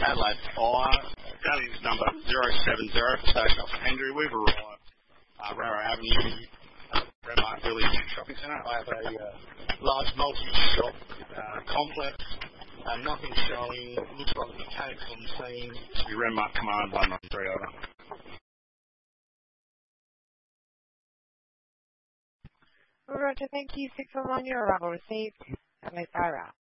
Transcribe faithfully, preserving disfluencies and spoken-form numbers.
Adelaide Fire. Gunning's number zero seven zero for station off Andrew. We've arrived uh, Rara Avenue, uh, Renmark Village Shopping Centre. I have a uh, large multi-shop uh, complex. Uh, nothing showing. Looks like the mechanics on the scene. To be Renmark Command one nine three over. Roger, thank you. six one one, your arrival received. Adelaide Fire.